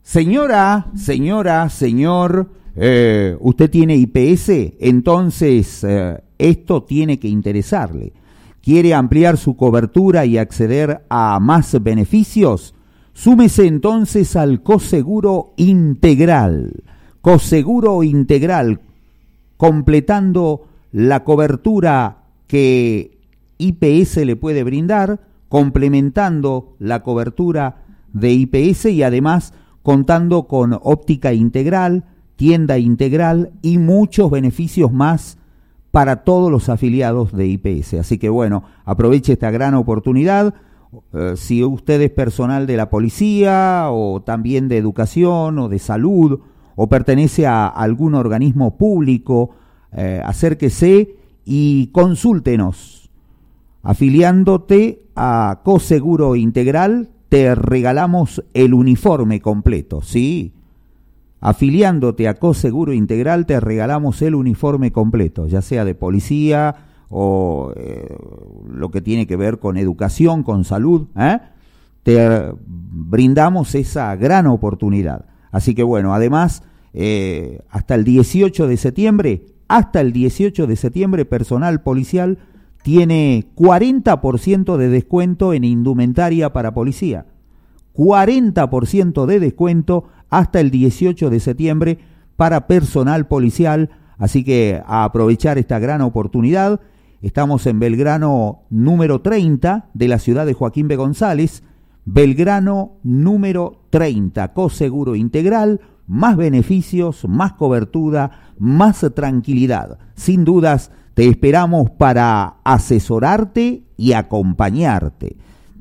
Señora, señor, ¿usted tiene IPS? Entonces esto tiene que interesarle. ¿Quiere ampliar su cobertura y acceder a más beneficios? Súmese entonces al Coseguro Integral. Coseguro Integral, completando la cobertura que IPS le puede brindar, complementando la cobertura de IPS y además contando con óptica integral, tienda integral y muchos beneficios más para todos los afiliados de IPS. Así que bueno, aproveche esta gran oportunidad. Si usted es personal de la policía o también de educación o de salud o pertenece a algún organismo público, acérquese y consúltenos. Afiliándote a Coseguro Integral, te regalamos el uniforme completo, ¿sí? Afiliándote a Coseguro Integral, te regalamos el uniforme completo, ya sea de policía o lo que tiene que ver con educación, con salud, te brindamos esa gran oportunidad. Así que bueno, además, hasta el 18 de septiembre, personal policial tiene 40% de descuento en indumentaria para policía. 40% de descuento hasta el 18 de septiembre para personal policial. Así que a aprovechar esta gran oportunidad. Estamos en Belgrano número 30 de la ciudad de Joaquín B. González. Belgrano número 30, Coseguro Integral, más beneficios, más cobertura, más tranquilidad. Sin dudas, te esperamos para asesorarte y acompañarte.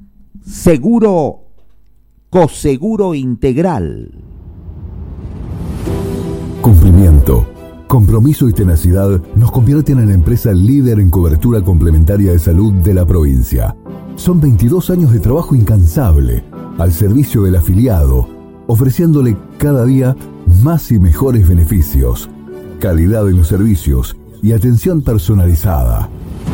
Coseguro Integral. Cumplimiento, compromiso y tenacidad nos convierten en la empresa líder en cobertura complementaria de salud de la provincia. Son 22 años de trabajo incansable al servicio del afiliado, ofreciéndole cada día más y mejores beneficios, calidad en los servicios y atención personalizada.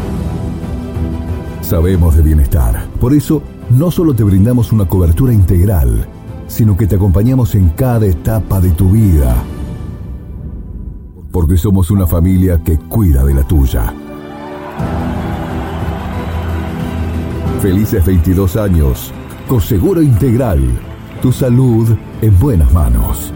Sabemos de bienestar, por eso no solo te brindamos una cobertura integral, sino que te acompañamos en cada etapa de tu vida. Porque somos una familia que cuida de la tuya. Felices 22 años. Coseguro Integral. Tu salud en buenas manos.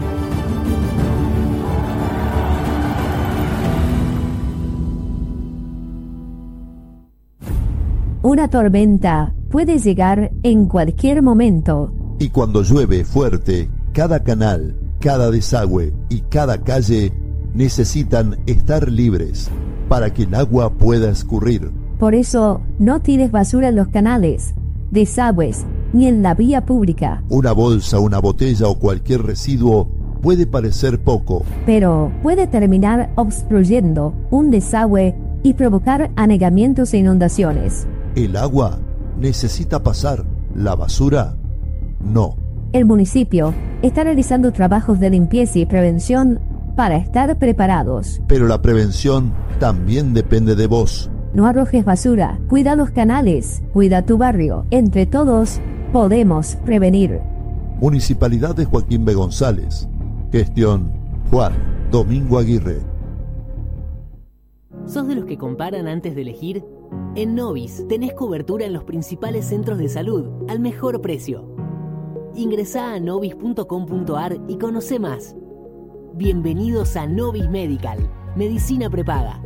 Una tormenta puede llegar en cualquier momento. Y cuando llueve fuerte, cada canal, cada desagüe y cada calle necesitan estar libres para que el agua pueda escurrir. Por eso, no tires basura en los canales, desagües, ni en la vía pública. Una bolsa, una botella o cualquier residuo puede parecer poco, pero puede terminar obstruyendo un desagüe y provocar anegamientos e inundaciones. El agua necesita pasar, la basura no. El municipio está realizando trabajos de limpieza y prevención para estar preparados. Pero la prevención también depende de vos. No arrojes basura, cuida los canales, cuida tu barrio. Entre todos, podemos prevenir. Municipalidad de Joaquín B. González. Gestión Juan Domingo Aguirre. ¿Sos de los que comparan antes de elegir? En Novis tenés cobertura en los principales centros de salud al mejor precio. Ingresá a novis.com.ar y conoce más. Bienvenidos a Novis Medical, medicina prepaga.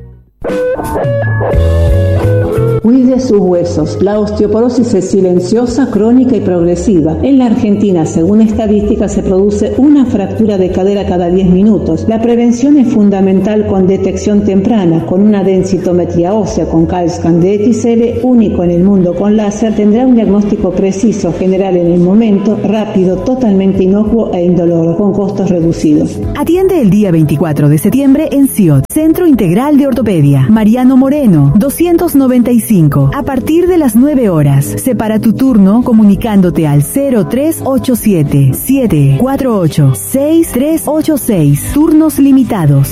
Cuide sus huesos. La osteoporosis es silenciosa, crónica y progresiva. En la Argentina, según estadísticas, se produce una fractura de cadera cada 10 minutos. La prevención es fundamental con detección temprana. Con una densitometría ósea con CAL-SCAN de XL, único en el mundo con láser, tendrá un diagnóstico preciso, general en el momento, rápido, totalmente inocuo e indoloro, con costos reducidos. Atiende el día 24 de septiembre en CIOT, Centro Integral de Ortopedia. Mariano Moreno, 295. A partir de las 9 horas. Separa tu turno comunicándote al 0387-748-6386. Turnos limitados.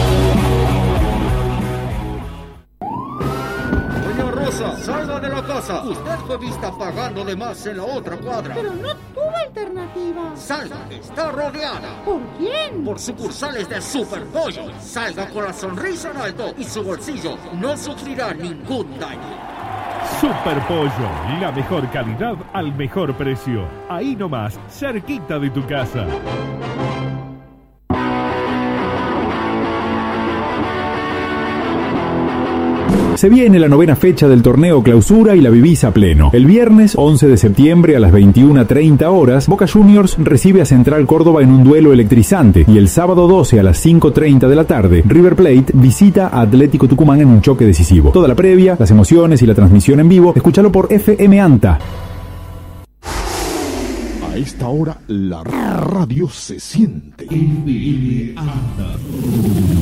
Doña Rosa, salga de la casa. Usted fue vista pagando de más en la otra cuadra. Pero no tuve alternativa. Viva? Salga, está rodeada. ¿Por quién? Por sucursales de Superpollo. Salga con la sonrisa en alto y su bolsillo no sufrirá ningún daño. Superpollo, la mejor calidad al mejor precio. Ahí nomás, cerquita de tu casa. Se viene la 9ª fecha del torneo Clausura y la vivís a pleno. El viernes 11 de septiembre a las 21:30 horas, Boca Juniors recibe a Central Córdoba en un duelo electrizante y el sábado 12 a las 5:30 de la tarde, River Plate visita a Atlético Tucumán en un choque decisivo. Toda la previa, las emociones y la transmisión en vivo, escúchalo por FM Anta. A esta hora la radio se siente. FM Anta.